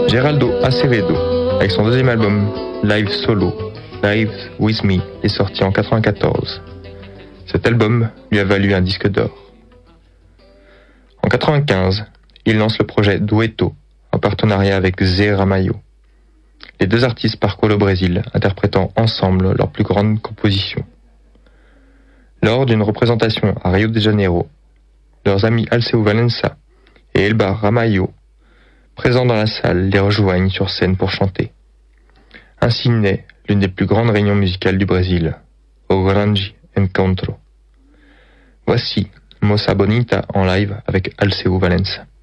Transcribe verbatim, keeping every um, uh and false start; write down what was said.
Geraldo Acevedo, avec son deuxième album Live Solo, Live With Me, est sorti en quatre-vingt-quatorze. Cet album lui a valu un disque d'or. En quatre-vingt-quinze, il lance le projet Dueto, en partenariat avec Zé Ramalho. Les deux artistes parcourent le Brésil, interprétant ensemble leurs plus grandes compositions. Lors d'une représentation à Rio de Janeiro, leurs amis Alceu Valença et Elba Ramalho, présents dans la salle, les rejoignent sur scène pour chanter. Ainsi naît l'une des plus grandes réunions musicales du Brésil, au Grande Encontro. Voici Moça Bonita en live avec Alceu Valença.